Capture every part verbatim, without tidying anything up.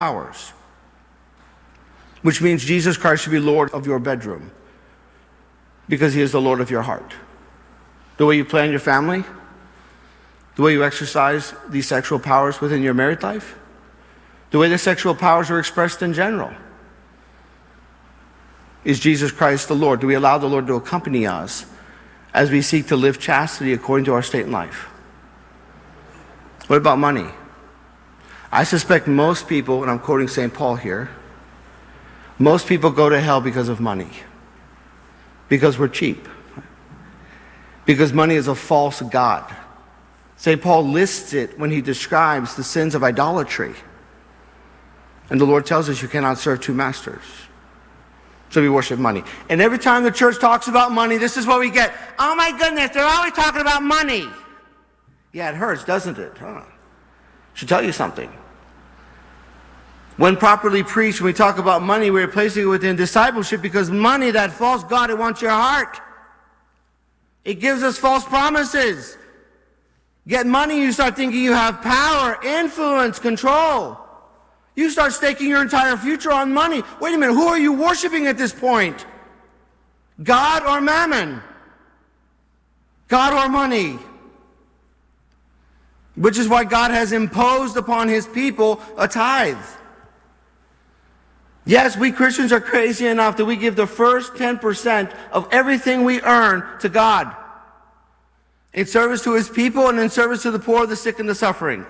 powers, which means Jesus Christ should be Lord of your bedroom because he is the Lord of your heart. The way you plan your family, the way you exercise these sexual powers within your married life, the way the sexual powers are expressed in general. Is Jesus Christ the Lord? Do we allow the Lord to accompany us as we seek to live chastity according to our state in life? What about money? I suspect most people, and I'm quoting Saint Paul here, most people go to hell because of money. Because we're cheap. Because money is a false god. Saint Paul lists it when he describes the sins of idolatry. And the Lord tells us you cannot serve two masters. So we worship money. And every time the church talks about money, this is what we get. Oh my goodness, they're always talking about money. Yeah, it hurts, doesn't it? Huh? Should tell you something. When properly preached, when we talk about money, we're placing it within discipleship because money, that false god, it wants your heart. It gives us false promises. Get money, you start thinking you have power, influence, control. You start staking your entire future on money. Wait a minute, who are you worshiping at this point? God or mammon? God or money? Which is why God has imposed upon his people a tithe. Yes, we Christians are crazy enough that we give the first ten percent of everything we earn to God. In service to his people and in service to the poor, the sick, and the suffering.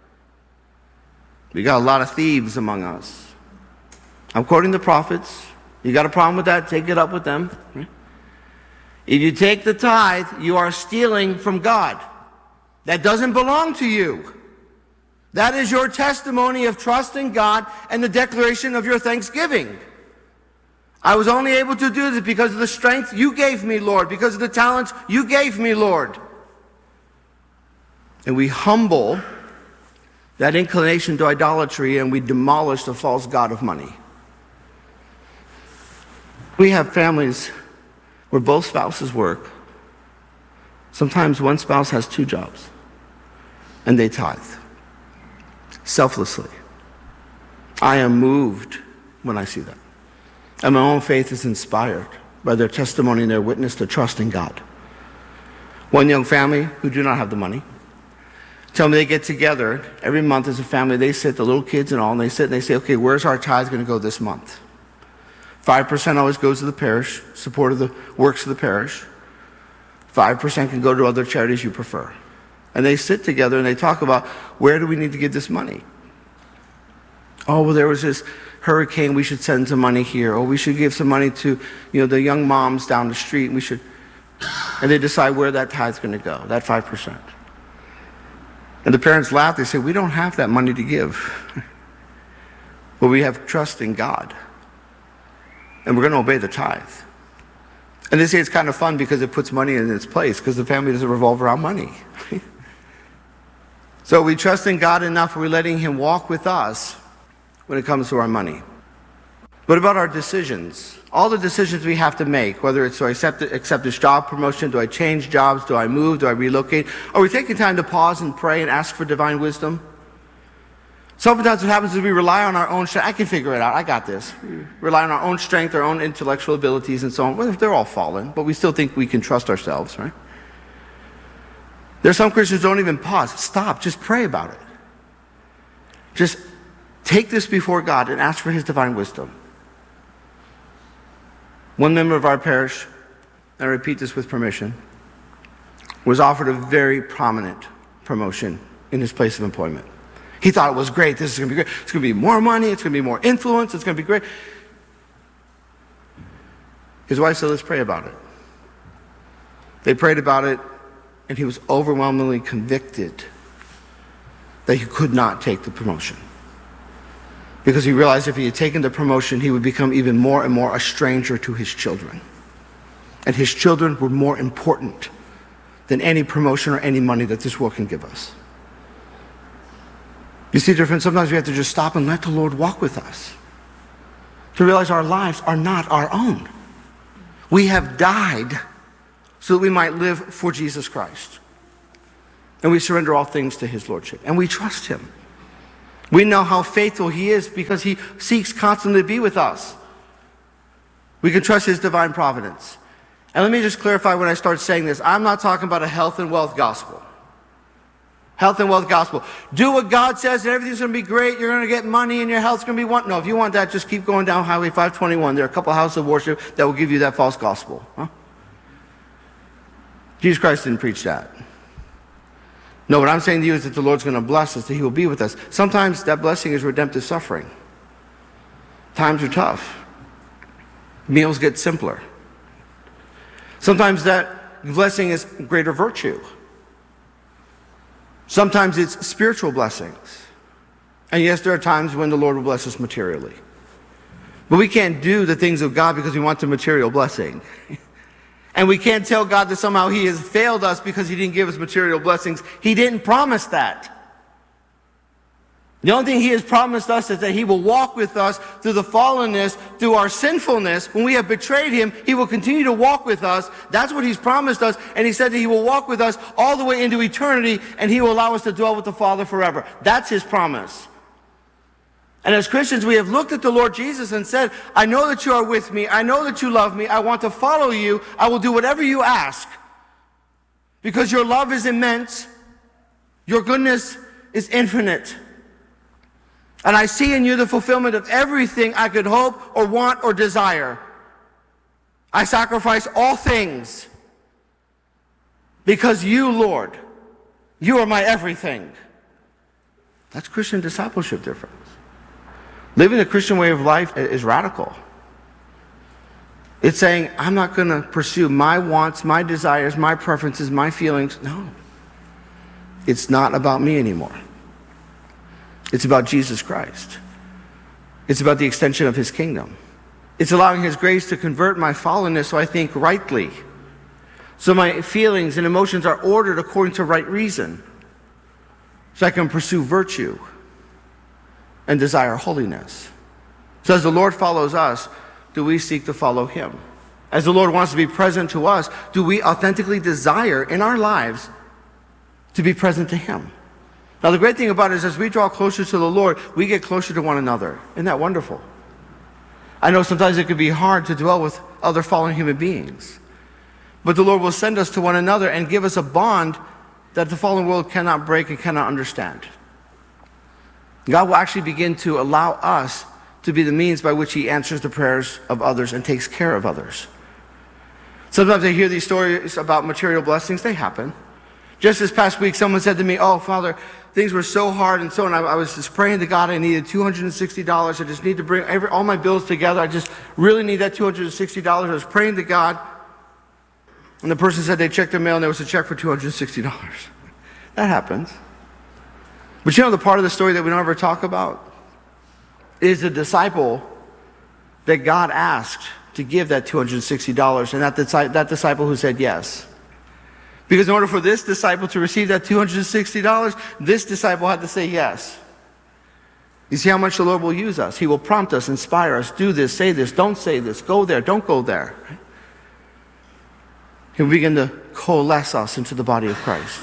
We got a lot of thieves among us. I'm quoting the prophets. You got a problem with that? Take it up with them. If you take the tithe, you are stealing from God. That doesn't belong to you. That is your testimony of trust in God and the declaration of your thanksgiving. I was only able to do this because of the strength you gave me, Lord, because of the talents you gave me, Lord. And we humble that inclination to idolatry, and we demolish the false god of money. We have families where both spouses work. Sometimes one spouse has two jobs, and they tithe selflessly. I am moved when I see that. And my own faith is inspired by their testimony and their witness to trust in God. One young family who do not have the money tell me they get together every month as a family. They sit, the little kids and all, and they sit and they say, okay, where's our tithe going to go this month? five percent always goes to the parish, support of the works of the parish. five percent can go to other charities you prefer. And they sit together and they talk about, where do we need to give this money? Oh, well, there was this hurricane, we should send some money here. Or we should give some money to, you know, the young moms down the street. We should, and they decide where that tithe's going to go, that five percent. And the parents laugh, they say, we don't have that money to give. But we have trust in God. And we're going to obey the tithe. And they say it's kind of fun because it puts money in its place, because the family doesn't revolve around money. So we trust in God enough, we're letting him walk with us when it comes to our money. What about our decisions? All the decisions we have to make, whether it's do I accept, accept this job promotion, do I change jobs, do I move, do I relocate? Are we taking time to pause and pray and ask for divine wisdom? Sometimes what happens is we rely on our own strength. I can figure it out. I got this. We rely on our own strength, our own intellectual abilities, and so on. Well, they're all fallen, but we still think we can trust ourselves, right? There's some Christians who don't even pause. Stop. Just pray about it. Just take this before God and ask for his divine wisdom. One member of our parish, and I repeat this with permission, was offered a very prominent promotion in his place of employment. He thought it was great. This is going to be great. It's going to be more money. It's going to be more influence. It's going to be great. His wife said, let's pray about it. They prayed about it, and he was overwhelmingly convicted that he could not take the promotion. Because he realized if he had taken the promotion, he would become even more and more a stranger to his children. And his children were more important than any promotion or any money that this world can give us. You see the difference? Sometimes we have to just stop and let the Lord walk with us. To realize our lives are not our own. We have died so that we might live for Jesus Christ. And we surrender all things to his lordship. And we trust him. We know how faithful he is because he seeks constantly to be with us. We can trust his divine providence. And let me just clarify when I start saying this, I'm not talking about a health and wealth gospel. Health and wealth gospel. Do what God says and everything's going to be great. You're going to get money and your health's going to be one. No, if you want that, just keep going down Highway five twenty-one. There are a couple of houses of worship that will give you that false gospel. Huh? Jesus Christ didn't preach that. No, what I'm saying to you is that the Lord's going to bless us, that he will be with us. Sometimes that blessing is redemptive suffering. Times are tough. Meals get simpler. Sometimes that blessing is greater virtue. Sometimes it's spiritual blessings. And yes, there are times when the Lord will bless us materially. But we can't do the things of God because we want the material blessing. And we can't tell God that somehow he has failed us because he didn't give us material blessings. He didn't promise that. The only thing he has promised us is that he will walk with us through the fallenness, through our sinfulness. When we have betrayed him, he will continue to walk with us. That's what he's promised us. And he said that he will walk with us all the way into eternity, and he will allow us to dwell with the Father forever. That's his promise. And as Christians, we have looked at the Lord Jesus and said, I know that you are with me. I know that you love me. I want to follow you. I will do whatever you ask. Because your love is immense. Your goodness is infinite. And I see in you the fulfillment of everything I could hope or want or desire. I sacrifice all things because you, Lord, you are my everything. That's Christian discipleship difference. Living the Christian way of life is radical. It's saying, I'm not going to pursue my wants, my desires, my preferences, my feelings. No. It's not about me anymore. It's about Jesus Christ. It's about the extension of his kingdom. It's allowing his grace to convert my fallenness so I think rightly. So my feelings and emotions are ordered according to right reason. So I can pursue virtue and desire holiness. So as the Lord follows us, do we seek to follow him? As the Lord wants to be present to us, do we authentically desire in our lives to be present to him? Now, the great thing about it is as we draw closer to the Lord, we get closer to one another. Isn't that wonderful? I know sometimes it can be hard to dwell with other fallen human beings. But the Lord will send us to one another and give us a bond that the fallen world cannot break and cannot understand. God will actually begin to allow us to be the means by which he answers the prayers of others and takes care of others. Sometimes I hear these stories about material blessings. They happen. Just this past week, someone said to me, oh, Father, things were so hard and so on. I, I was just praying to God. I needed two hundred sixty dollars. I just need to bring every, all my bills together. I just really need that two hundred sixty dollars. I was praying to God. And the person said they checked their mail and there was a check for two hundred sixty dollars. That happens. But you know the part of the story that we don't ever talk about is the disciple that God asked to give that two hundred sixty dollars, and that, that disciple who said yes. Because in order for this disciple to receive that two hundred sixty dollars, this disciple had to say yes. You see how much the Lord will use us. He will prompt us, inspire us, do this, say this, don't say this, go there, don't go there. He will begin to coalesce us into the body of Christ.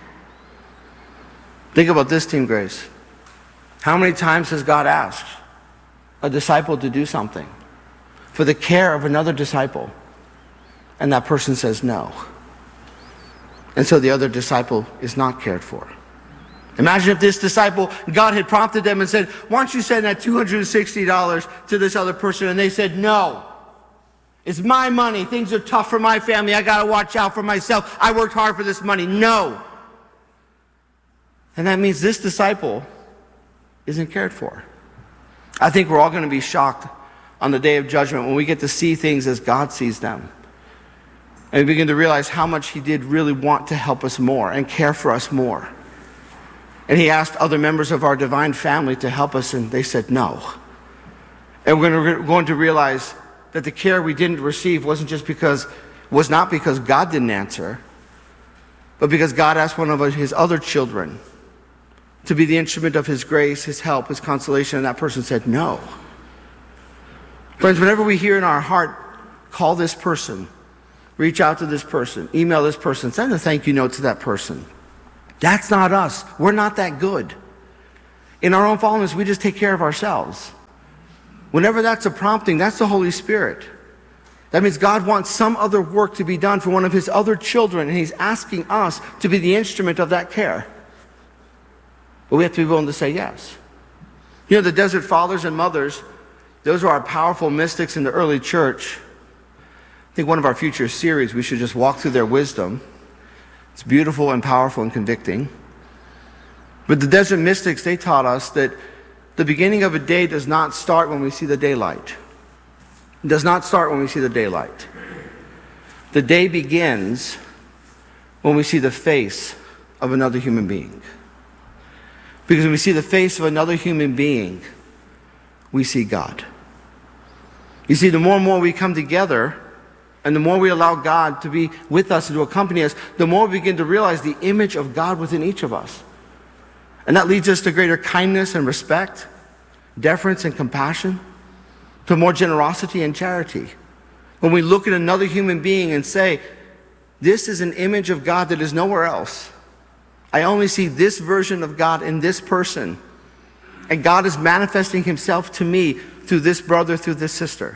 Think about this, Team Grace. How many times has God asked a disciple to do something for the care of another disciple, and that person says no? And so the other disciple is not cared for. Imagine if this disciple, God had prompted them and said, why don't you send that two hundred sixty dollars to this other person? And they said, no. It's my money. Things are tough for my family. I got to watch out for myself. I worked hard for this money. No. And that means this disciple isn't cared for. I think we're all going to be shocked on the day of judgment when we get to see things as God sees them. And we begin to realize how much he did really want to help us more and care for us more. And he asked other members of our divine family to help us, and they said no. And we're going to realize that the care we didn't receive wasn't just because, was not because God didn't answer, but because God asked one of his other children to be the instrument of his grace, his help, his consolation, and that person said no. Friends, whenever we hear in our heart, call this person, reach out to this person, email this person, send a thank you note to that person. That's not us. We're not that good. In our own fallenness, we just take care of ourselves. Whenever that's a prompting, that's the Holy Spirit. That means God wants some other work to be done for one of his other children, and he's asking us to be the instrument of that care. But we have to be willing to say yes. You know, the desert fathers and mothers, those are our powerful mystics in the early church. I think one of our future series, we should just walk through their wisdom. It's beautiful and powerful and convicting. But the desert mystics, they taught us that the beginning of a day does not start when we see the daylight. It does not start when we see the daylight. The day begins when we see the face of another human being. Because when we see the face of another human being, we see God. You see, the more and more we come together, and the more we allow God to be with us and to accompany us, the more we begin to realize the image of God within each of us. And that leads us to greater kindness and respect, deference and compassion, to more generosity and charity. When we look at another human being and say, this is an image of God that is nowhere else. I only see this version of God in this person. And God is manifesting himself to me through this brother, through this sister.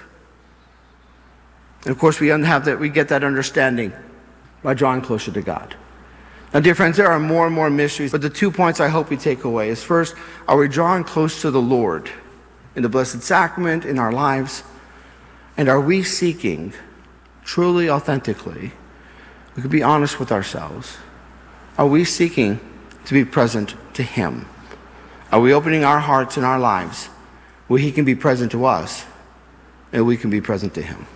And of course, we have that, we get that understanding by drawing closer to God. Now, dear friends, there are more and more mysteries, but the two points I hope we take away is, first, are we drawing close to the Lord in the Blessed Sacrament, in our lives? And are we seeking, truly, authentically, we could be honest with ourselves, are we seeking to be present to him? Are we opening our hearts and our lives where he can be present to us and we can be present to him?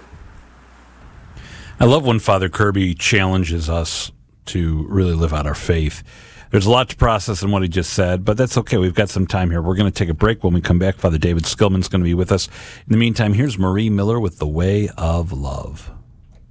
I love when Father Kirby challenges us to really live out our faith. There's a lot to process in what he just said, but that's okay. We've got some time here. We're going to take a break. When we come back, Father David Skillman's going to be with us. In the meantime, here's Marie Miller with The Way of Love.